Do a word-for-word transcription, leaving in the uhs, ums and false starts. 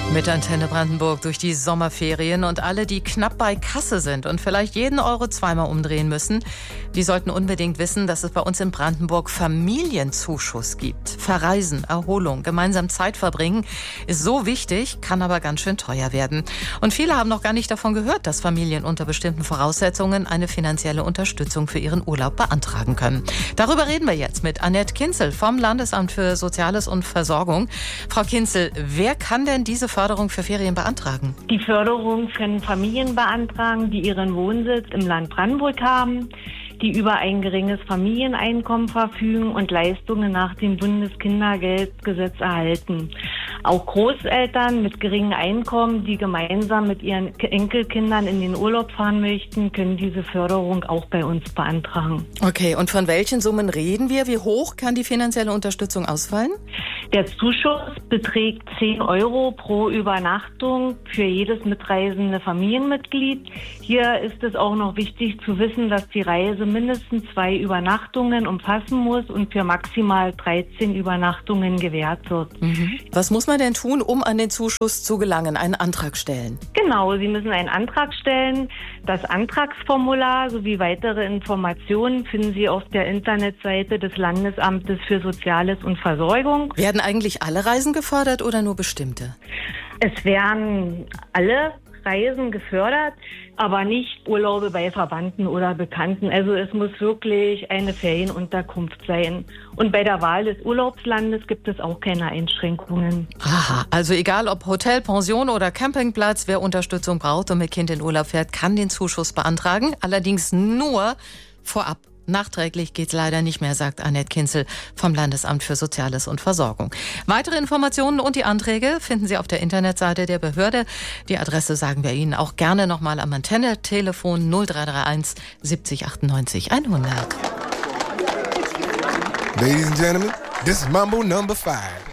Mit Antenne Brandenburg durch die Sommerferien und alle, die knapp bei Kasse sind und vielleicht jeden Euro zweimal umdrehen müssen, die sollten unbedingt wissen, dass es bei uns in Brandenburg Familienzuschuss gibt. Verreisen, Erholung, gemeinsam Zeit verbringen ist so wichtig, kann aber ganz schön teuer werden. Und viele haben noch gar nicht davon gehört, dass Familien unter bestimmten Voraussetzungen eine finanzielle Unterstützung für ihren Urlaub beantragen können. Darüber reden wir jetzt mit Annette Kinzel vom Landesamt für Soziales und Versorgung. Frau Kinzel, wer kann denn diese Förderung für Ferien beantragen? Die Förderung können Familien beantragen, die ihren Wohnsitz im Land Brandenburg haben, die über ein geringes Familieneinkommen verfügen und Leistungen nach dem Bundeskindergeldgesetz erhalten. Auch Großeltern mit geringem Einkommen, die gemeinsam mit ihren Enkelkindern in den Urlaub fahren möchten, können diese Förderung auch bei uns beantragen. Okay, und von welchen Summen reden wir? Wie hoch kann die finanzielle Unterstützung ausfallen? Der Zuschuss beträgt zehn Euro pro Übernachtung für jedes mitreisende Familienmitglied. Hier ist es auch noch wichtig zu wissen, dass die Reise mindestens zwei Übernachtungen umfassen muss und für maximal dreizehn Übernachtungen gewährt wird. Mhm. Was muss man denn tun, um an den Zuschuss zu gelangen? Einen Antrag stellen? Genau, Sie müssen einen Antrag stellen. Das Antragsformular sowie weitere Informationen finden Sie auf der Internetseite des Landesamtes für Soziales und Versorgung. Werden eigentlich alle Reisen gefördert oder nur bestimmte? Es werden alle Reisen gefördert, aber nicht Urlaube bei Verwandten oder Bekannten. Also es muss wirklich eine Ferienunterkunft sein. Und bei der Wahl des Urlaubslandes gibt es auch keine Einschränkungen. Aha, also egal ob Hotel, Pension oder Campingplatz, wer Unterstützung braucht und mit Kind in Urlaub fährt, kann den Zuschuss beantragen. Allerdings nur vorab. Nachträglich geht's leider nicht mehr, sagt Annette Kinzel vom Landesamt für Soziales und Versorgung. Weitere Informationen und die Anträge finden Sie auf der Internetseite der Behörde. Die Adresse sagen wir Ihnen auch gerne nochmal am Antenne-Telefon null drei drei eins siebzig achtundneunzig hundert. Ladies and gentlemen, this is Mambo number five.